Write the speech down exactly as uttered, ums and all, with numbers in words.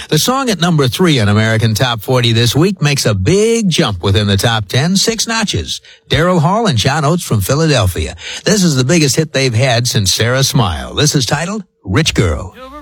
The song at number three on American Top forty this week makes a big jump within the top ten, six notches. Daryl Hall and John Oates from Philadelphia. This is the biggest hit they've had since Sarah Smile. This is titled Rich Girl.